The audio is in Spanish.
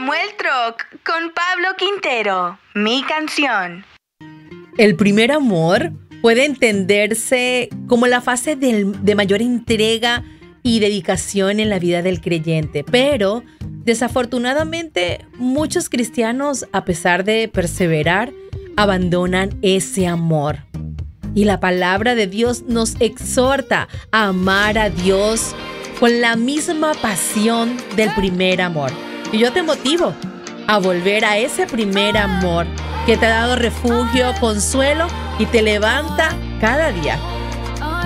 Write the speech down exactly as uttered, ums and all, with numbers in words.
Samuel Troc con Pablo Quintero, mi canción. El primer amor puede entenderse como la fase del- de mayor entrega y dedicación en la vida del creyente, pero desafortunadamente muchos cristianos, a pesar de perseverar, abandonan ese amor. Y la palabra de Dios nos exhorta a amar a Dios con la misma pasión del primer amor. Y yo te motivo a volver a ese primer amor que te ha dado refugio, consuelo y te levanta cada día.